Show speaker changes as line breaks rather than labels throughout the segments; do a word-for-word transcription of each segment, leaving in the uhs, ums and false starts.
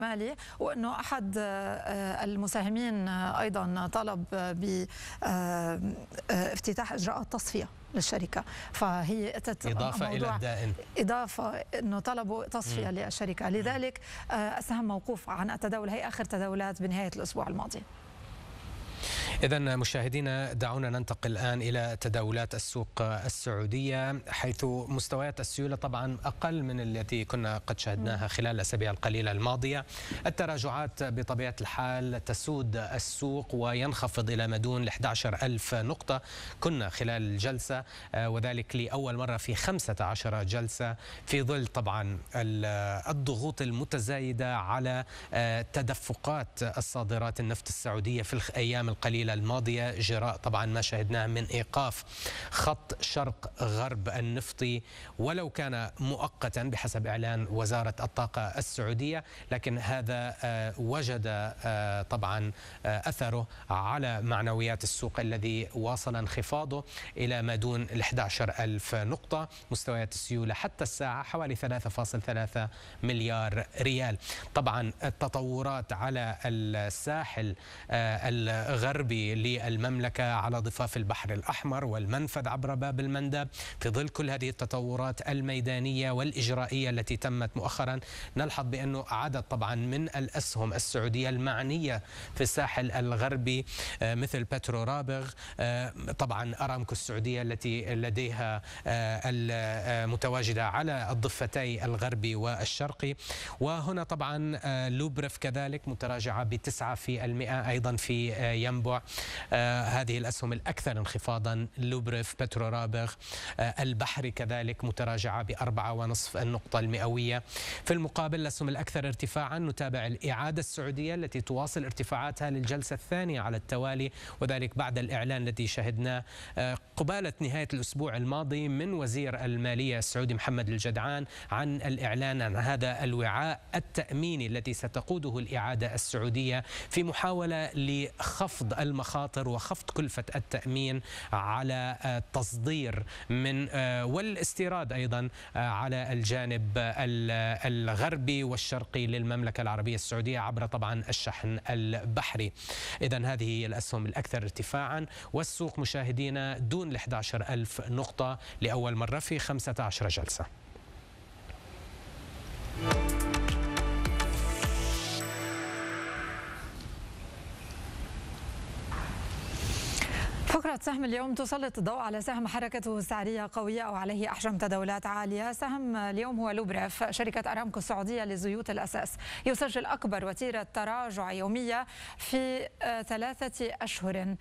مالي، وأنه أحد المساهمين أيضا طلب بافتتاح إجراءات تصفية للشركة، فهي
إضافة إلى الدائن،
إضافة أنه طلبوا تصفية م. للشركة، لذلك السهم موقوف عن التداول. هي آخر تداولات بنهاية الأسبوع الماضي.
إذن مشاهدينا دعونا ننتقل الآن إلى تداولات السوق السعودية، حيث مستويات السيولة طبعا أقل من التي كنا قد شاهدناها خلال الأسابيع القليلة الماضية. التراجعات بطبيعة الحال تسود السوق وينخفض إلى ما دون أحد عشر ألف نقطة كنا خلال الجلسة، وذلك لأول مرة في خمسة عشر جلسة، في ظل طبعا الضغوط المتزايدة على تدفقات الصادرات النفط السعودية في الأيام القليلة الماضية، جراء طبعا ما شاهدناه من إيقاف خط شرق غرب النفطي، ولو كان مؤقتا بحسب إعلان وزارة الطاقة السعودية، لكن هذا وجد طبعا أثره على معنويات السوق الذي واصل انخفاضه إلى ما دون أحد عشر ألف نقطة. مستويات السيولة حتى الساعة حوالي ثلاثة فاصلة ثلاثة مليار ريال. طبعا التطورات على الساحل الغربي للمملكة على ضفاف البحر الأحمر والمنفذ عبر باب المندب، في ظل كل هذه التطورات الميدانية والإجرائية التي تمت مؤخرا، نلحظ بأنه عدد طبعا من الأسهم السعودية المعنية في الساحل الغربي مثل بترو رابغ، طبعا أرامكو السعودية التي لديها المتواجدة على الضفتي الغربي والشرقي، وهنا طبعا لوبرف كذلك متراجعة بتسعة في المئة أيضا في ينبع. آه هذه الأسهم الأكثر انخفاضا لوبرف، بترو رابغ، آه البحري كذلك متراجعة بأربعة ونصف النقطة المئوية. في المقابل الأسهم الأكثر ارتفاعا نتابع الإعادة السعودية التي تواصل ارتفاعاتها للجلسة الثانية على التوالي، وذلك بعد الإعلان الذي شهدناه آه قبالة نهاية الأسبوع الماضي من وزير المالية السعودي محمد الجدعان عن الإعلان عن هذا الوعاء التأميني الذي ستقوده الإعادة السعودية في محاولة لخفض المخاطر وخفض كلفة التأمين على التصدير من والاستيراد أيضا على الجانب الغربي والشرقي للمملكة العربية السعودية عبر طبعا الشحن البحري. إذن هذه هي الأسهم الأكثر ارتفاعا، والسوق مشاهدينا دون أحد عشر ألف نقطة لأول مرة في خمسة عشر جلسة.
فقرة سهم اليوم تسلط الضوء على سهم حركته السعرية قوية أو عليه أحجام تداولات عالية. سهم اليوم هو لوبرف، شركة أرامكو السعودية لزيوت الأساس، يسجل أكبر وتيرة تراجع يومية في ثلاثة أشهر،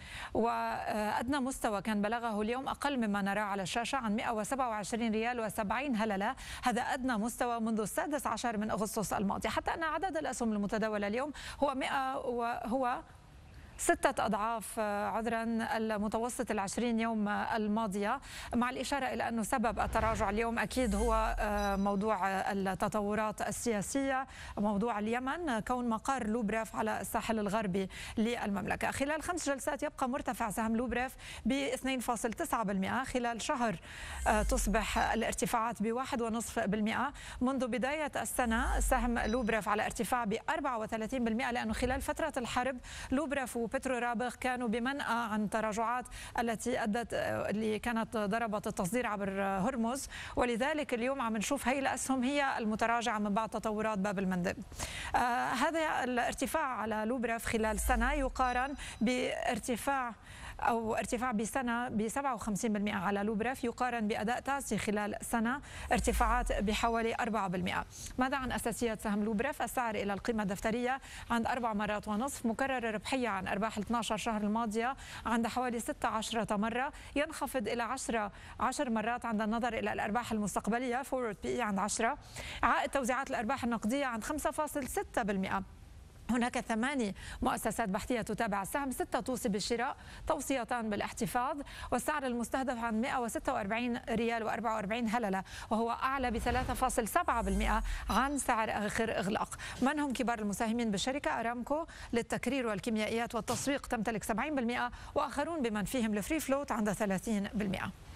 وأدنى مستوى كان بلغه اليوم أقل مما نراه على الشاشة عن مئة وسبعة وعشرين ريال وسبعين هللة. هذا أدنى مستوى منذ السادس عشر من أغسطس الماضي، حتى أن عدد الأسهم المتداولة اليوم هو مئة وهو ستة أضعاف عذرا المتوسط العشرين يوم الماضية، مع الإشارة إلى أنه سبب التراجع اليوم أكيد هو موضوع التطورات السياسية، موضوع اليمن، كون مقر لوبرف على الساحل الغربي للمملكة. خلال خمس جلسات يبقى مرتفع سهم لوبرف ب اثنين فاصلة تسعة بالمئة، خلال شهر تصبح الارتفاعات بواحد ونصف بالمئة. منذ بداية السنة سهم لوبرف على ارتفاع ب أربعة وثلاثين بالمئة، لأنه خلال فترة الحرب لوبرف بترو رابغ كانوا بمنأى عن تراجعات التي أدت اللي كانت ضربت التصدير عبر هرمز، ولذلك اليوم عم نشوف هي الأسهم هي المتراجعة من بعد تطورات باب المندب. آه هذا الارتفاع على لوبرف خلال سنة يقارن بارتفاع أو ارتفاع بسنة ب سبعة وخمسين بالمئة على لوبرف، يقارن بأداء تاسي خلال سنة ارتفاعات بحوالي أربعة بالمئة. ماذا عن أساسيات سهم لوبرف؟ السعر إلى القيمة الدفترية عند أربع مرات ونصف، مكرر ربحية عن أرباح ال اثني عشر شهر الماضية عند حوالي ستة عشر مرة، ينخفض إلى عشرة عشر مرات عند النظر إلى الأرباح المستقبلية فورورد بي إي عند عشرة، عائد توزيعات الأرباح النقدية عند خمسة فاصلة ستة بالمئة. هناك ثماني مؤسسات بحثية تتابع السهم، ستة توصي بالشراء، توصيتان بالاحتفاظ، والسعر المستهدف عن مئة وستة وأربعين ريال وأربعة وأربعين هللة، وهو أعلى ب ثلاثة فاصلة سبعة بالمئة عن سعر آخر إغلاق. من هم كبار المساهمين بالشركة؟ أرامكو للتكرير والكيميائيات والتسويق تمتلك سبعين بالمئة، وآخرون بمن فيهم الفري فلوت عند ثلاثين بالمئة.